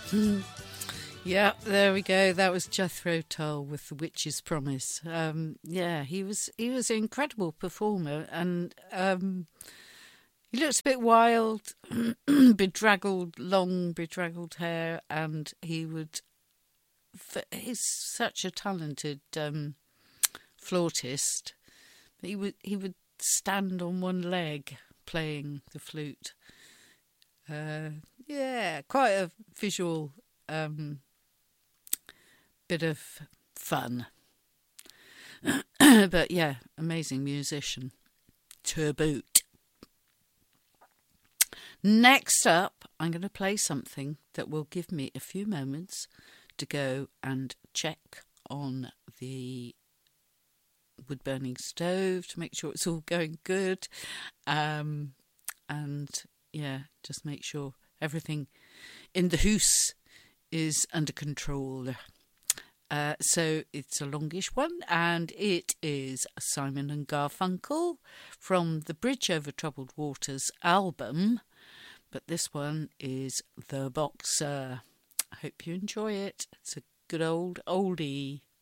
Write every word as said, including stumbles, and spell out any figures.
Yeah, there we go. That was Jethro Tull with The Witch's Promise. Um, yeah, he was he was an incredible performer, and um, he looks a bit wild, bedraggled, long bedraggled hair, and he would. He's such a talented um, flautist. He would he would stand on one leg playing the flute. Uh, yeah, quite a visual. Um, bit of fun. But yeah, amazing musician to boot. Next up, I'm going to play something that will give me a few moments to go and check on the wood-burning stove to make sure it's all going good. Um, and yeah, just make sure everything in the house is under control. Uh, so it's a longish one, and it is Simon and Garfunkel from the Bridge Over Troubled Waters album, but this one is The Boxer. I hope you enjoy it. It's a good old oldie.